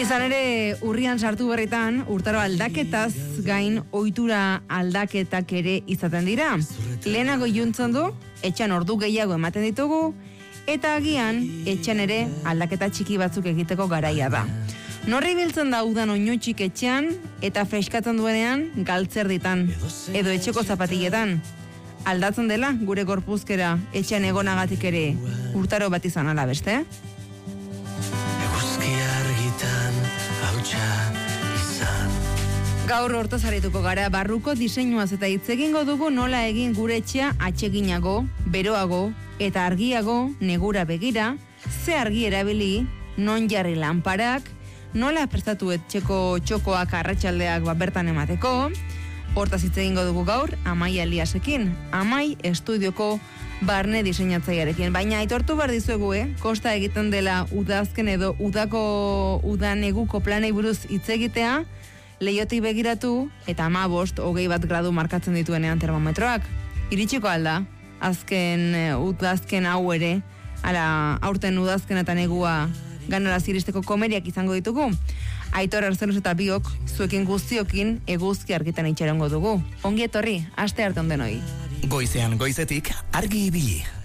Izan ere, urrian sartu berritan, urtaro aldaketaz gain ohitura aldaketak ere izaten dira. Lehenago iluntzen du, etxan ordu gehiago ematen ditugu, eta agian, etxan ere aldaketa txiki batzuk egiteko garaia da. Norri biltzen da udan oinutxik etxean, eta freskatzen duenean galtzerditan, edo etxeko zapatiletan. Aldatzen dela, gure gorpuzkera etxean egonagatik ere urtaro bat izan ala beste? Gaur hortaz arituko gara, barruko diseinuaz eta hitz egingo dugu nola egin gure etxea atseginago, beroago eta argiago negura begira, ze argi erabili, non jarri lanparak, nola prestatu etxeko txokoak arratsaldeak bertan emateko. Hortaz hitz egingo dugu gaur Amai Eliasekin, Amai estudioko barne diseinatzailearekin. Baina aitortu behar dizuegu, kosta egiten dela udazken edo udaneguko planei buruz hitz egitea, Leiotik begiratu eta 15-21 gradu markatzen dituenean termometroak. Iritsiko alda, udazken hau ere, ala aurten udazken eta negua ganara ziristeko komeriak izango ditugu. Aitor Arzeluz eta biok, zuekin guztiokin eguzki argitan itxarongo dugu. Ongi etorri, aste arte ondenoi. Goizean goizetik argi ibili.